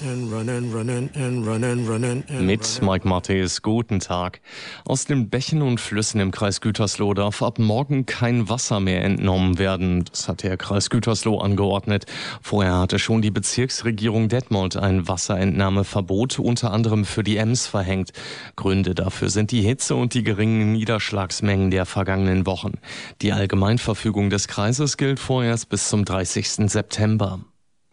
Mit Mike Matthes, guten Tag. Aus den Bächen und Flüssen im Kreis Gütersloh darf ab morgen kein Wasser mehr entnommen werden. Das hat der Kreis Gütersloh angeordnet. Vorher hatte schon die Bezirksregierung Detmold ein Wasserentnahmeverbot unter anderem für die Ems verhängt. Gründe dafür sind die Hitze und die geringen Niederschlagsmengen der vergangenen Wochen. Die Allgemeinverfügung des Kreises gilt vorerst bis zum 30. September.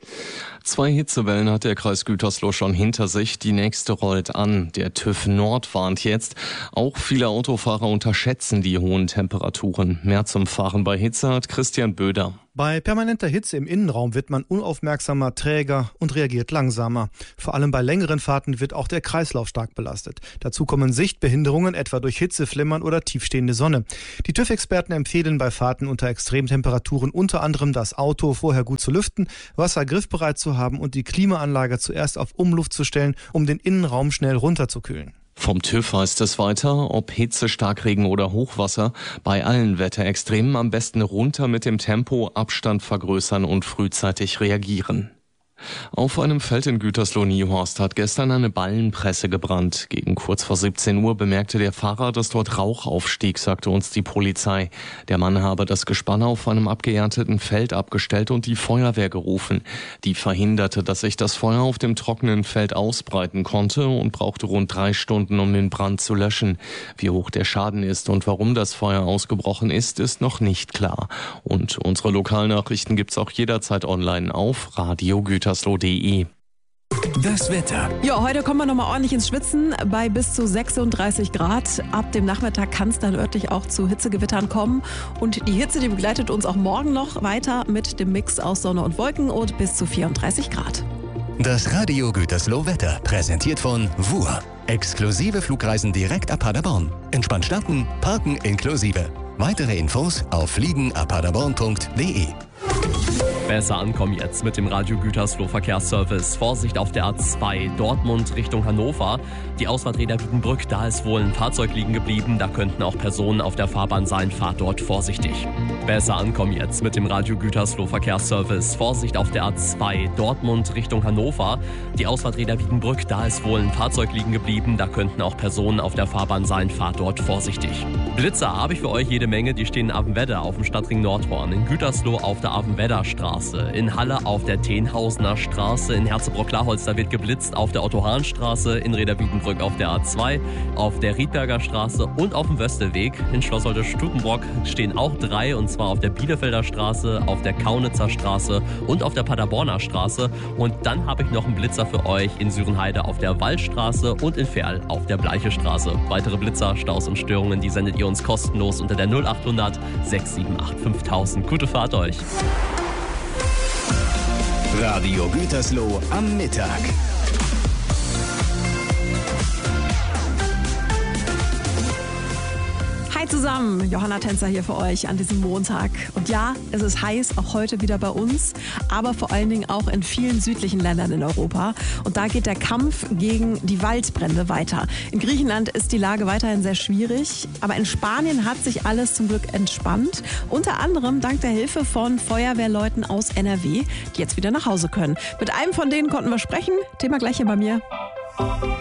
2 Hitzewellen hat der Kreis Gütersloh schon hinter sich. Die nächste rollt an. Der TÜV Nord warnt jetzt. Auch viele Autofahrer unterschätzen die hohen Temperaturen. Mehr zum Fahren bei Hitze hat Christian Böder. Bei permanenter Hitze im Innenraum wird man unaufmerksamer, träger und reagiert langsamer. Vor allem bei längeren Fahrten wird auch der Kreislauf stark belastet. Dazu kommen Sichtbehinderungen, etwa durch Hitzeflimmern oder tiefstehende Sonne. Die TÜV-Experten empfehlen bei Fahrten unter Extremtemperaturen unter anderem das Auto vorher gut zu lüften, Wasser griffbereit zu haben und die Klimaanlage zuerst auf Umluft zu stellen, um den Innenraum schnell runterzukühlen. Vom TÜV heißt es weiter, ob Hitze, Starkregen oder Hochwasser, bei allen Wetterextremen am besten runter mit dem Tempo, Abstand vergrößern und frühzeitig reagieren. Auf einem Feld in Gütersloh-Niehorst hat gestern eine Ballenpresse gebrannt. Gegen kurz vor 17 Uhr bemerkte der Fahrer, dass dort Rauch aufstieg, sagte uns die Polizei. Der Mann habe das Gespann auf einem abgeernteten Feld abgestellt und die Feuerwehr gerufen. Die verhinderte, dass sich das Feuer auf dem trockenen Feld ausbreiten konnte und brauchte rund 3 Stunden, um den Brand zu löschen. Wie hoch der Schaden ist und warum das Feuer ausgebrochen ist, ist noch nicht klar. Und unsere Lokalnachrichten gibt's auch jederzeit online auf radiogütersloh.de. Das Wetter. Ja, heute kommen wir nochmal ordentlich ins Schwitzen bei bis zu 36 Grad. Ab dem Nachmittag kann es dann örtlich auch zu Hitzegewittern kommen. Und die Hitze, die begleitet uns auch morgen noch weiter mit dem Mix aus Sonne und Wolken und bis zu 34 Grad. Das Radio Gütersloh Wetter präsentiert von WUR. Exklusive Flugreisen direkt ab Paderborn. Entspannt starten, parken inklusive. Weitere Infos auf fliegenabpaderborn.de. Besser ankommen jetzt mit dem Radio Gütersloh Verkehrsservice. Vorsicht auf der A2 Dortmund Richtung Hannover. Die Ausfahrt Reda-Wiedenbrück, da ist wohl ein Fahrzeug liegen geblieben. Da könnten auch Personen auf der Fahrbahn sein. Fahrt dort vorsichtig. Besser ankommen jetzt mit dem Radio Gütersloh Verkehrsservice. Vorsicht auf der A2 Dortmund Richtung Hannover. Die Ausfahrt Reda-Wiedenbrück, da ist wohl ein Fahrzeug liegen geblieben. Da könnten auch Personen auf der Fahrbahn sein. Fahrt dort vorsichtig. Blitzer habe ich für euch jede Menge. Die stehen in Avenwedder auf dem Stadtring Nordhorn. In Gütersloh auf der Avenwedder Straße. In Halle auf der Tenhausener Straße, in Herzebrock-Klarholz, da wird geblitzt, auf der Otto-Hahn-Straße, in Reda-Wiedenbrück auf der A2, auf der Riedberger Straße und auf dem Wösteweg. In Schloss-Holte-Stukenbrock stehen auch 3, und zwar auf der Bielefelder Straße, auf der Kaunitzer Straße und auf der Paderborner Straße. Und dann habe ich noch einen Blitzer für euch in Sürenheide auf der Waldstraße und in Verl auf der Bleiche Straße. Weitere Blitzer, Staus und Störungen, die sendet ihr uns kostenlos unter der 0800 678 5000. Gute Fahrt euch! Radio Gütersloh am Mittag. Hi zusammen, Johanna Tänzer hier für euch an diesem Montag. Und ja, es ist heiß, auch heute wieder bei uns, aber vor allen Dingen auch in vielen südlichen Ländern in Europa. Und da geht der Kampf gegen die Waldbrände weiter. In Griechenland ist die Lage weiterhin sehr schwierig, aber in Spanien hat sich alles zum Glück entspannt. Unter anderem dank der Hilfe von Feuerwehrleuten aus NRW, die jetzt wieder nach Hause können. Mit einem von denen konnten wir sprechen. Thema gleich hier bei mir.